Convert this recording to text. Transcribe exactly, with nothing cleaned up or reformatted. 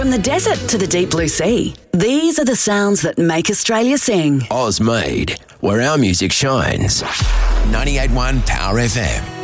From the desert to the deep blue sea, these are the sounds that make Australia sing. Oz made, where our music shines. ninety-eight point one Power F M.